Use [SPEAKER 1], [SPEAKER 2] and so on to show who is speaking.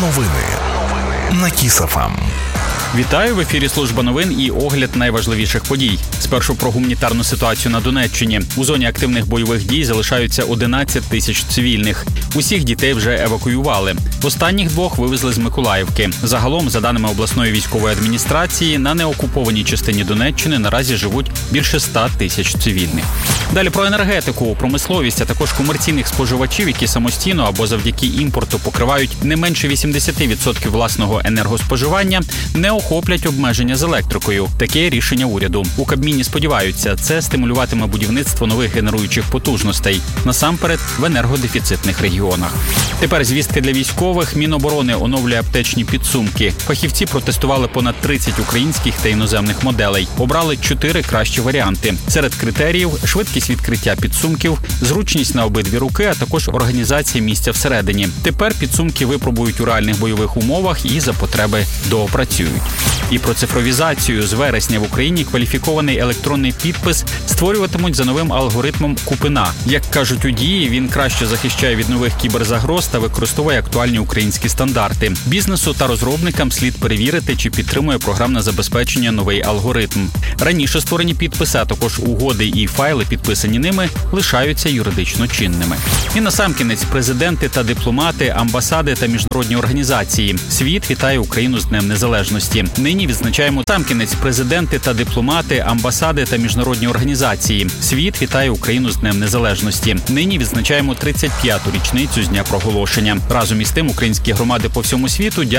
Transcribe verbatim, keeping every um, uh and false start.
[SPEAKER 1] Новини на Кіс-еф ем.
[SPEAKER 2] Вітаю, в ефірі служба новин і огляд найважливіших подій. Спершу про гуманітарну ситуацію на Донеччині. У зоні активних бойових дій залишаються одинадцять тисяч цивільних. Усіх дітей вже евакуювали. Останніх двох вивезли з Миколаївки. Загалом, за даними обласної військової адміністрації, на неокупованій частині Донеччини наразі живуть більше ста тисяч цивільних. Далі про енергетику, промисловість, а також комерційних споживачів, які самостійно або завдяки імпорту покривають не менше вісімдесят відсотків власного енергоспоживання, не охоплять обмеження з електрикою. Таке рішення уряду. У Кабміні сподіваються, це стимулюватиме будівництво нових генеруючих потужностей, насамперед в енергодефіцитних регіонах. Тепер звістки для військових. Міноборони оновлює аптечні підсумки. Фахівці протестували понад тридцять українських та іноземних моделей. Обрали чотири кращі варіанти. Серед критеріїв – швидкість відкриття підсумків, зручність на обидві руки, а також організація місця всередині. Тепер підсумки випробують у реальних бойових умовах і за потреби доопрацюють. І про цифровізацію. З вересня в Україні кваліфікований електронний підпис створюватимуть за новим алгоритмом Купина. Як кажуть у Дії, він краще захищає від нових кіберзагроз та використовує актуальні українські стандарти. Бізнесу та розробникам слід перевірити, чи підтримує програмне забезпечення новий алгоритм. Раніше створені підписи, а також угоди і файли, підписані ними, лишаються юридично чинними. І насамкінець президенти та дипломати, амбасади та міжнародні організації. Світ вітає Україну з Днем Незалежності. Нині відзначаємо самкінець президенти та дипломати, амбасади та міжнародні організації. Світ вітає Україну з Днем Незалежності. Нині відзначаємо тридцять п'яту річницю з дня проголошення. Разом із тим, українські громади по всьому світу